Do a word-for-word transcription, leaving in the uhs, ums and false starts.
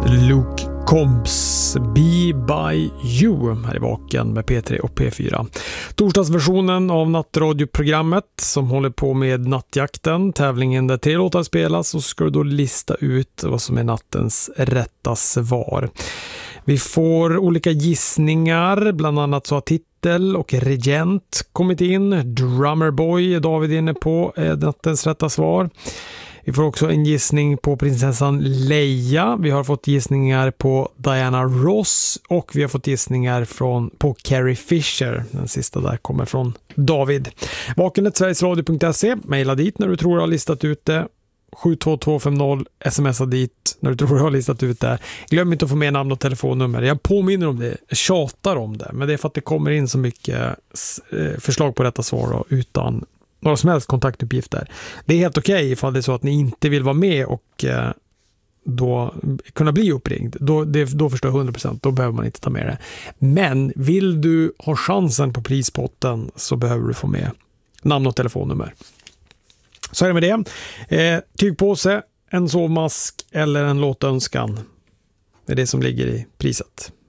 Luke Combs Be By You här i Vaken med P tre och P fyra. Torsdagsversionen av nattradioprogrammet som håller på med nattjakten, tävlingen där tre låtar spelas, så ska du då lista ut vad som är nattens rätta svar. Vi får olika gissningar, bland annat så har titel och regent kommit in. Drummerboy är David inne på är nattens rätta svar. Vi får också en gissning på prinsessan Leia. Vi har fått gissningar på Diana Ross och vi har fått gissningar från, på Carrie Fisher. Den sista där kommer från David. Vakenet sverigesradio punkt se. Maila dit när du tror du har listat ut det. sju två två fem noll. Smsa dit när du tror du har listat ut det. Glöm inte att få med namn och telefonnummer. Jag påminner om det. Jag tjatar om det. Men det är för att det kommer in så mycket förslag på detta svar då, utan några som helst kontaktuppgifter. Det är helt okej okay ifall det är så att ni inte vill vara med och eh, då kunna bli uppringd. Då, det, då förstår jag hundra procent. Då behöver man inte ta med det. Men vill du ha chansen på prispotten så behöver du få med namn och telefonnummer. Så är det med det. Eh, tygpåse, en sovmask eller en låtönskan. Det är det som ligger i priset.